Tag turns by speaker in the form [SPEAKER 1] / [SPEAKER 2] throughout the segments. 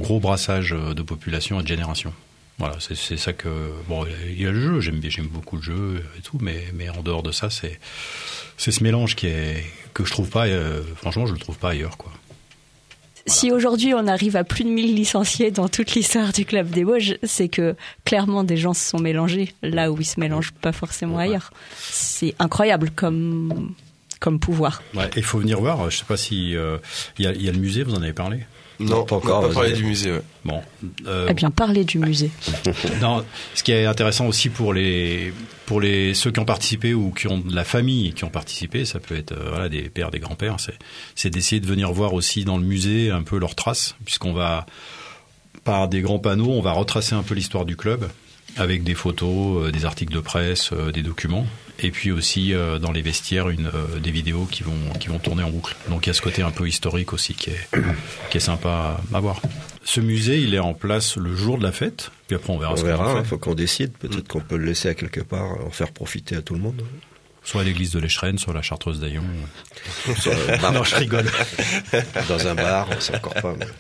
[SPEAKER 1] gros brassage de population et de génération. Voilà, c'est ça que... Bon, il y a le jeu, j'aime beaucoup le jeu et tout, mais en dehors de ça, c'est ce mélange que je trouve pas... franchement, je le trouve pas ailleurs, quoi. Voilà.
[SPEAKER 2] Si aujourd'hui on arrive à plus de 1000 licenciés dans toute l'histoire du Club des Bauges, c'est que clairement des gens se sont mélangés là où ils se mélangent pas forcément ailleurs. C'est incroyable comme pouvoir.
[SPEAKER 1] Ouais, il faut venir voir, je sais pas si... Il y a le musée, vous en avez parlé ?
[SPEAKER 3] Non, pas encore. On n'a pas parlé du musée, ouais.
[SPEAKER 1] Bon.
[SPEAKER 2] Eh bien, parlez du musée.
[SPEAKER 1] Non, ce qui est intéressant aussi pour ceux qui ont participé ou qui ont de la famille et qui ont participé, ça peut être des pères, des grands-pères, c'est d'essayer de venir voir aussi dans le musée un peu leurs traces, puisqu'on va, par des grands panneaux, on va retracer un peu l'histoire du club avec des photos, des articles de presse, des documents. Et puis aussi dans les vestiaires des vidéos qui vont tourner en boucle. Donc il y a ce côté un peu historique aussi qui est sympa à voir. Ce musée, il est en place le jour de la fête. Puis après on verra.
[SPEAKER 4] Il faut qu'on décide. Peut-être qu'on peut le laisser à quelque part, en faire profiter à tout le monde.
[SPEAKER 1] Soit à l'église de l'Echerenne, soit à la Chartreuse d'Aillon. Non, je rigole.
[SPEAKER 4] Dans un bar, c'est encore pas. Mais...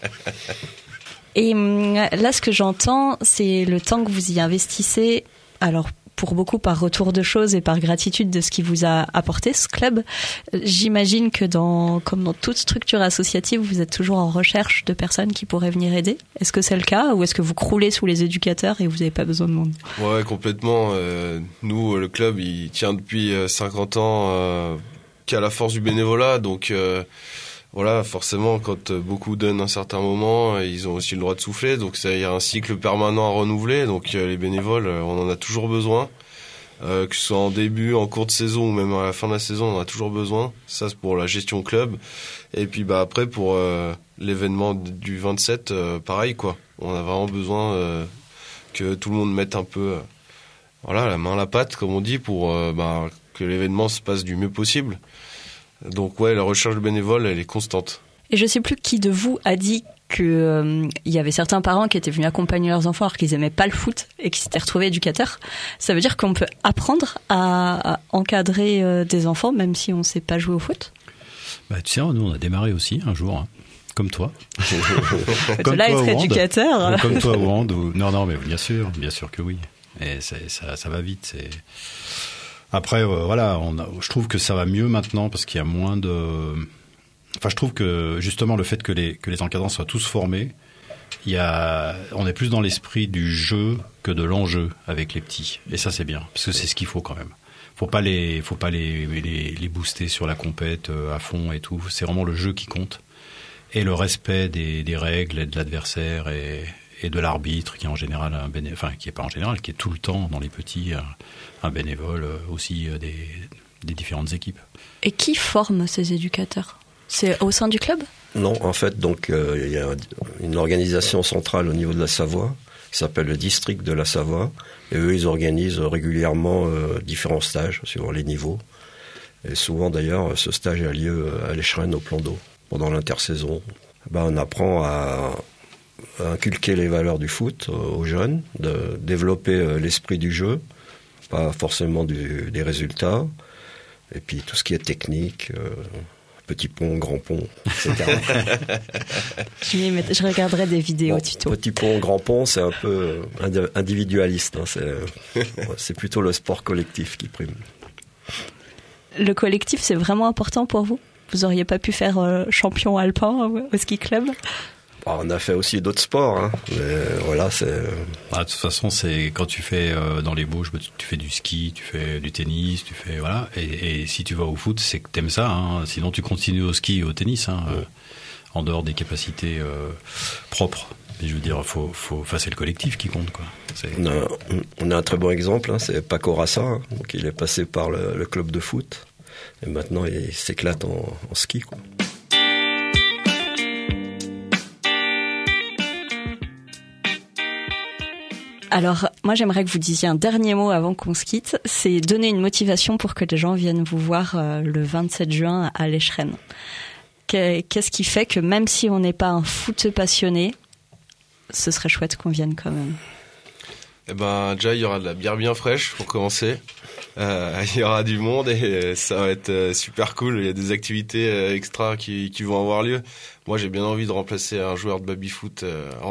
[SPEAKER 2] Et là, ce que j'entends, c'est le temps que vous y investissez. Alors, pour beaucoup par retour de choses et par gratitude de ce qui vous a apporté ce club. J'imagine que comme dans toute structure associative, vous êtes toujours en recherche de personnes qui pourraient venir aider. Est-ce que c'est le cas ou est-ce que vous croulez sous les éducateurs et vous n'avez pas besoin de monde ?
[SPEAKER 3] Ouais, complètement. Nous, le club, il tient depuis 50 ans qu'à la force du bénévolat, donc... Voilà, forcément, quand beaucoup donnent à un certain moment, ils ont aussi le droit de souffler. Donc, il y a un cycle permanent à renouveler. Donc, les bénévoles, on en a toujours besoin. Que ce soit en début, en cours de saison ou même à la fin de la saison, on en a toujours besoin. Ça, c'est pour la gestion club. Et puis, après, pour l'événement du 27, pareil, quoi. On a vraiment besoin que tout le monde mette un peu la main à la pâte, comme on dit, pour que l'événement se passe du mieux possible. Donc la recherche de bénévoles, elle est constante.
[SPEAKER 2] Et je sais plus qui de vous a dit que il y avait certains parents qui étaient venus accompagner leurs enfants alors qu'ils aimaient pas le foot et qui s'étaient retrouvés éducateurs. Ça veut dire qu'on peut apprendre à encadrer des enfants même si on sait pas jouer au foot.
[SPEAKER 1] Tu sais, nous on a démarré aussi un jour, comme toi.
[SPEAKER 2] Comme là être éducateur.
[SPEAKER 1] Comme toi, Wand. Non, mais bien sûr que oui. Et ça va vite. Après, je trouve que ça va mieux maintenant parce qu'il y a moins de... Enfin, je trouve que justement le fait que les encadrants soient tous formés, on est plus dans l'esprit du jeu que de l'enjeu avec les petits. Et ça, c'est bien, parce que c'est ce qu'il faut quand même. Faut pas les booster sur la compète à fond et tout. C'est vraiment le jeu qui compte. Et le respect des règles et de l'adversaire et de l'arbitre qui est en général qui est pas en général, qui est tout le temps dans les petits, un bénévole aussi des différentes équipes. Et
[SPEAKER 2] qui forme ces éducateurs ? C'est au sein du club ?
[SPEAKER 4] Non, en fait, donc il y a une organisation centrale au niveau de la Savoie qui s'appelle le district de la Savoie, et eux ils organisent régulièrement différents stages suivant les niveaux. Et souvent d'ailleurs, ce stage a lieu à l'Echerenne au plan d'eau pendant l'intersaison. On apprend à inculquer les valeurs du foot aux jeunes, de développer l'esprit du jeu, pas forcément des résultats, et puis tout ce qui est technique, petit pont, grand pont, etc.
[SPEAKER 2] Je regarderai des vidéos tuto.
[SPEAKER 4] Petit pont, grand pont, c'est un peu individualiste, c'est plutôt le sport collectif qui prime.
[SPEAKER 2] Le collectif, c'est vraiment important pour vous ? Vous auriez pas pu faire champion alpin au ski club ?
[SPEAKER 4] On a fait aussi d'autres sports, mais voilà, c'est...
[SPEAKER 1] De toute façon, c'est quand tu fais dans les Bauges, tu fais du ski, tu fais du tennis, tu fais voilà. Et si tu vas au foot, c'est que t'aimes ça. Sinon, tu continues au ski et au tennis, en dehors des capacités propres. Mais je veux dire, c'est le collectif qui compte, quoi.
[SPEAKER 4] On a un très bon exemple, c'est Paco Rassa, donc il est passé par le club de foot, et maintenant il s'éclate en ski, quoi.
[SPEAKER 2] Alors, moi, j'aimerais que vous disiez un dernier mot avant qu'on se quitte. C'est donner une motivation pour que les gens viennent vous voir le 27 juin à l'Echerenne. Qu'est-ce qui fait que même si on n'est pas un foot passionné, ce serait chouette qu'on vienne quand même?
[SPEAKER 3] Déjà, il y aura de la bière bien fraîche pour commencer. Il y aura du monde et ça va être super cool. Il y a des activités extra qui vont avoir lieu. Moi, j'ai bien envie de remplacer un joueur de baby-foot